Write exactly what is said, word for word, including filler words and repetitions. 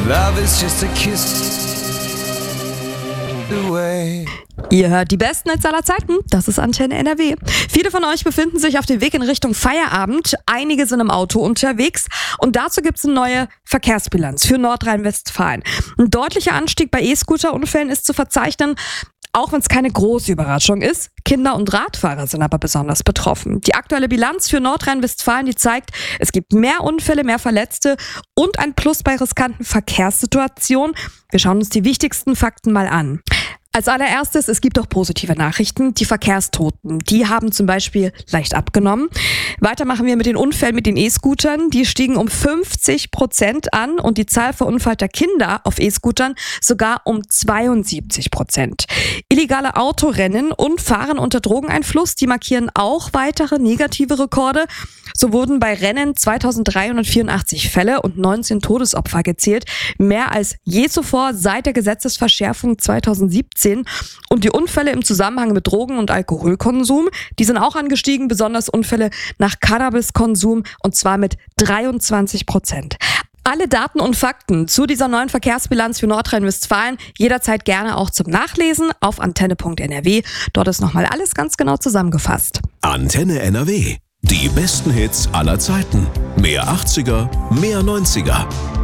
Love is just a kiss away. Ihr hört die besten Hits aller Zeiten, das ist Antenne N R W. Viele von euch befinden sich auf dem Weg in Richtung Feierabend, einige sind im Auto unterwegs und dazu gibt es eine neue Verkehrsbilanz für Nordrhein-Westfalen. Ein deutlicher Anstieg bei E-Scooter-Unfällen ist zu verzeichnen, auch wenn es keine große Überraschung ist. Kinder und Radfahrer sind aber besonders betroffen. Die aktuelle Bilanz für Nordrhein-Westfalen, die zeigt, es gibt mehr Unfälle, mehr Verletzte und ein Plus bei riskanten Verkehrssituationen. Wir schauen uns die wichtigsten Fakten mal an. Als allererstes, es gibt auch positive Nachrichten. Die Verkehrstoten, die haben zum Beispiel leicht abgenommen. Weiter machen wir mit den Unfällen mit den E-Scootern. Die stiegen um fünfzig Prozent an und die Zahl verunfallter Kinder auf E-Scootern sogar um zweiundsiebzig Prozent. Illegale Autorennen und Fahren unter Drogeneinfluss, die markieren auch weitere negative Rekorde. So wurden bei Rennen zweitausenddreihundertvierundachtzig Fälle und neunzehn Todesopfer gezählt. Mehr als je zuvor seit der Gesetzesverschärfung zweitausendsiebzehn. Und die Unfälle im Zusammenhang mit Drogen- und Alkoholkonsum, die sind auch angestiegen, besonders Unfälle nach Cannabiskonsum und zwar mit dreiundzwanzig Prozent. Alle Daten und Fakten zu dieser neuen Verkehrsbilanz für Nordrhein-Westfalen jederzeit gerne auch zum Nachlesen auf antenne punkt n r w. Dort ist nochmal alles ganz genau zusammengefasst. Antenne N R W. Die besten Hits aller Zeiten. Mehr achtziger, mehr neunziger.